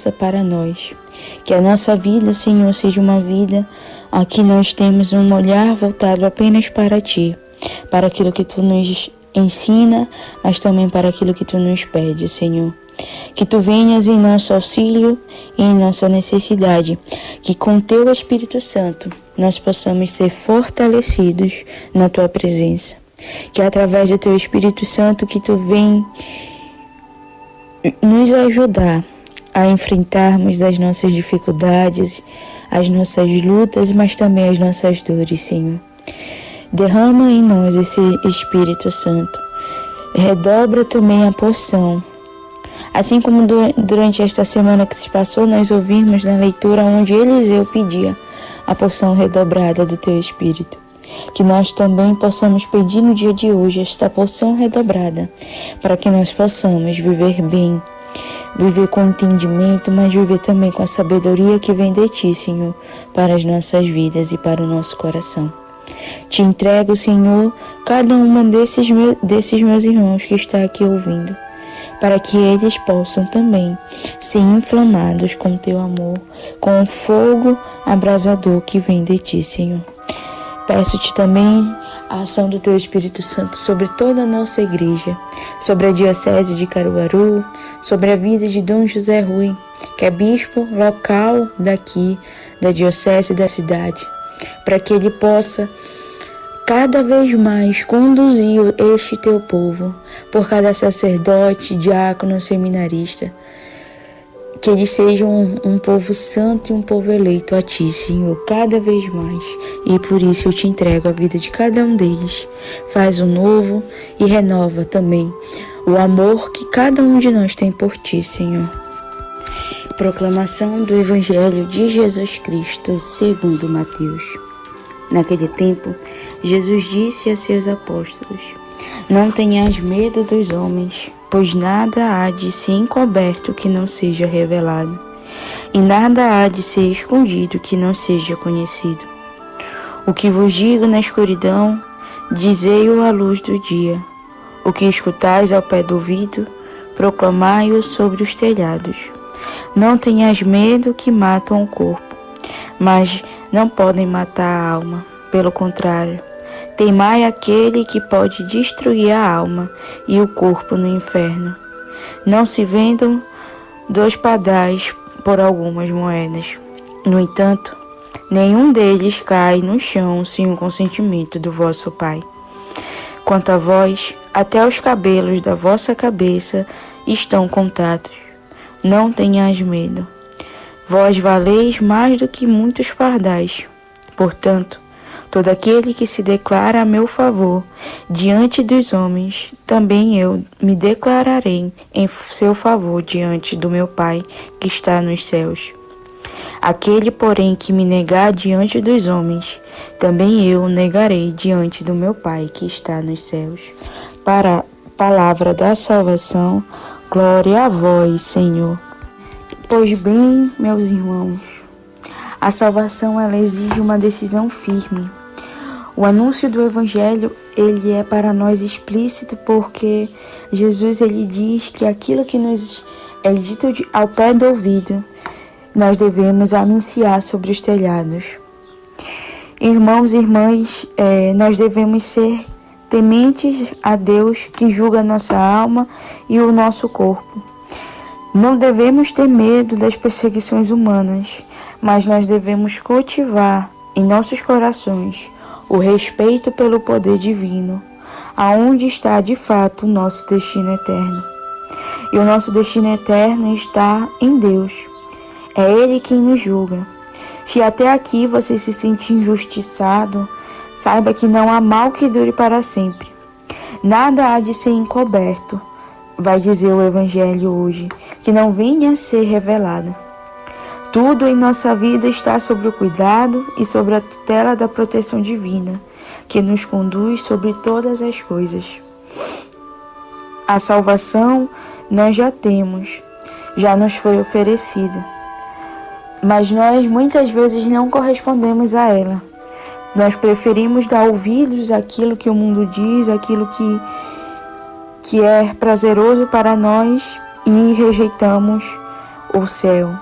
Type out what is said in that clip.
graça para nós. Que a nossa vida, Senhor, seja uma vida a que nós temos um olhar voltado apenas para Ti, para aquilo que Tu nos ensina, mas também para aquilo que Tu nos pede, Senhor. Que Tu venhas em nosso auxílio e em nossa necessidade, que com Teu Espírito Santo nós possamos ser fortalecidos na Tua presença. Que através do Teu Espírito Santo que Tu vem nos ajudar a enfrentarmos as nossas dificuldades, as nossas lutas, mas também as nossas dores, Senhor. Derrama em nós esse Espírito Santo. Redobra também a porção. Assim como durante esta semana que se passou, nós ouvimos na leitura onde Eliseu pedia a porção redobrada do Teu Espírito. Que nós também possamos pedir no dia de hoje esta porção redobrada, para que nós possamos viver bem, viver com entendimento, mas viver também com a sabedoria que vem de Ti, Senhor, para as nossas vidas e para o nosso coração. Te entrego, Senhor, cada uma desses meus irmãos que está aqui ouvindo, para que eles possam também ser inflamados com Teu amor, com o fogo abrasador que vem de Ti, Senhor. Peço-te também a ação do Teu Espírito Santo sobre toda a nossa igreja, sobre a Diocese de Caruaru, sobre a vida de Dom José Rui, que é bispo local daqui, da Diocese da cidade, para que ele possa cada vez mais conduzir este Teu povo, por cada sacerdote, diácono, seminarista, que eles sejam um povo santo e um povo eleito a Ti, Senhor, cada vez mais. E por isso eu Te entrego a vida de cada um deles. Faz o novo e renova também o amor que cada um de nós tem por Ti, Senhor. Proclamação do Evangelho de Jesus Cristo segundo Mateus. Naquele tempo, Jesus disse a seus apóstolos: Não tenhais medo dos homens, pois nada há de ser encoberto que não seja revelado, e nada há de ser escondido que não seja conhecido. O que vos digo na escuridão, dizei-o à luz do dia. O que escutais ao pé do ouvido, proclamai-o sobre os telhados. Não tenhas medo que matam o corpo, mas não podem matar a alma. Pelo contrário, temai aquele que pode destruir a alma e o corpo no inferno. Não se vendam 2 padais por algumas moedas. No entanto, nenhum deles cai no chão sem o consentimento do vosso Pai. Quanto a vós, até os cabelos da vossa cabeça estão contados. Não tenhais medo. Vós valeis mais do que muitos pardais. Portanto, todo aquele que se declara a meu favor diante dos homens, também eu me declararei em seu favor diante do meu Pai que está nos céus. Aquele, porém, que me negar diante dos homens, também eu o negarei diante do meu Pai que está nos céus. Para a palavra da salvação, glória a vós, Senhor. Pois bem, meus irmãos, a salvação ela exige uma decisão firme. O anúncio do Evangelho, ele é para nós explícito porque Jesus ele diz que aquilo que nos é dito ao pé do ouvido, nós devemos anunciar sobre os telhados. Irmãos e irmãs, nós devemos ser tementes a Deus que julga a nossa alma e o nosso corpo. Não devemos ter medo das perseguições humanas, mas nós devemos cultivar em nossos corações o respeito pelo poder divino, aonde está de fato o nosso destino eterno. E o nosso destino eterno está em Deus. É Ele quem nos julga. Se até aqui você se sente injustiçado, saiba que não há mal que dure para sempre. Nada há de ser encoberto, vai dizer o Evangelho hoje, que não venha a ser revelado. Tudo em nossa vida está sob o cuidado e sobre a tutela da proteção divina, que nos conduz sobre todas as coisas. A salvação nós já temos, já nos foi oferecida, mas nós muitas vezes não correspondemos a ela. Nós preferimos dar ouvidos àquilo que o mundo diz, àquilo que é prazeroso para nós e rejeitamos o céu